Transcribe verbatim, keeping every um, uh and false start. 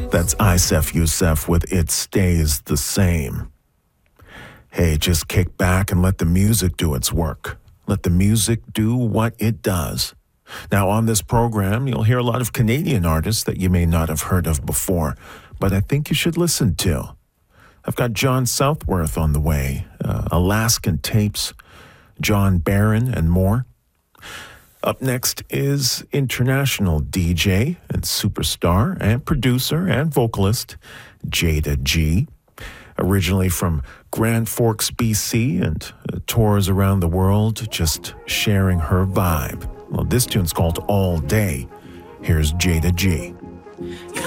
That's Isef Youssef with It Stays the Same. Hey, just kick back and let the music do its work. Let the music do what it does. Now, on this program, you'll hear a lot of Canadian artists that you may not have heard of before, but I think you should listen to. I've got John Southworth on the way, uh, Alaskan Tapes, John Barron, and more. Up next is international D J and superstar and producer and vocalist Jada G. Originally from Grand Forks, B C, and uh, tours around the world, just sharing her vibe. Well, this tune's called All Day. Here's Jada G.